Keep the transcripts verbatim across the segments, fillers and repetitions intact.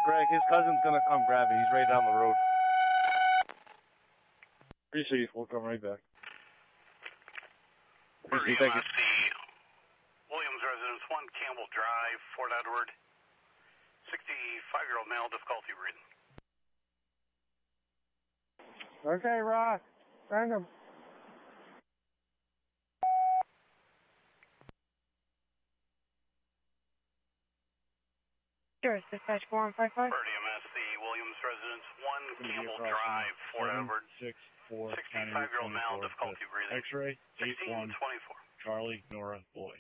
Greg, his cousin's gonna come grab it. He's right down the road. Appreciate. We'll come right back. Appreciate. Thank you. Williams Residence, one Campbell Drive, Fort Edward. sixty-five-year-old male, difficulty breathing. Okay, Ross. Send him. Sure, dispatch four one five five. Bird E M S, the Williams Residence, one Campbell Drive, Fort Edward. sixty-five-year-old male, difficulty breathing. X-ray, eight one, twenty-four. Charlie, Nora, Boy.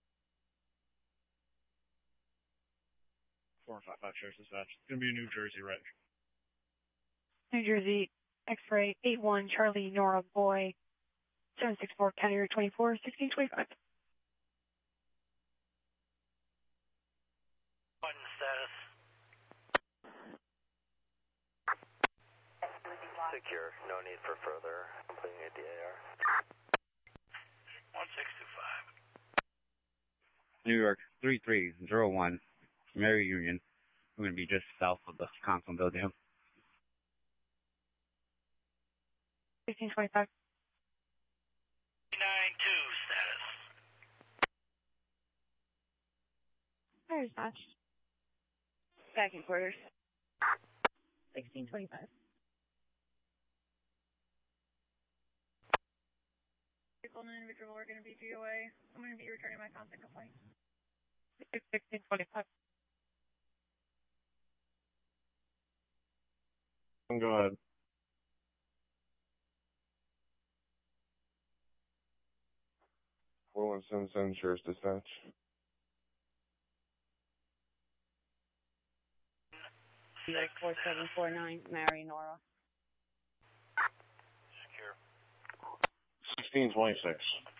four five five, Sheriff's Dispatch. It's going to be a New Jersey reg. New Jersey, X-ray, eight one, Charlie, Nora, Boy. seven six four, County Road twenty-four, sixteen twenty-five. Button status. Secure. No need for further completing a D A R. one six two five. New York, three three zero one, Mary Union. We're going to be just south of the council building. sixteen twenty-five. nine two status. Fire dispatch. Back in quarters. sixteen twenty-five. Vehicle and individual are going to be G O A. I'm going to be returning my constant complaint. sixteen twenty-five. Go ahead. four one seven seven, Sheriff's Dispatch. four seven four nine, Mary Nora. Secure. sixteen twenty-six.